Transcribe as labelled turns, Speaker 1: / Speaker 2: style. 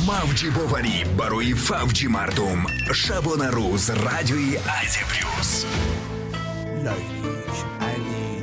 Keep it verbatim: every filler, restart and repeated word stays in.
Speaker 1: Мавджі Боварі барои фавджі мардум шабона рӯз радиои Азия Плюс.
Speaker 2: Ladies and